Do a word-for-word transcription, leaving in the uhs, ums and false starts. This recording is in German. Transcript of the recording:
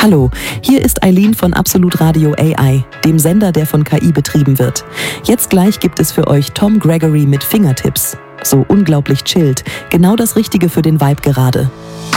Hallo, hier ist Eileen von Absolut Radio A I, dem Sender, der von K I betrieben wird. Jetzt gleich gibt es für euch Tom Gregory mit Fingertips. So unglaublich chillt, genau das Richtige für den Vibe gerade.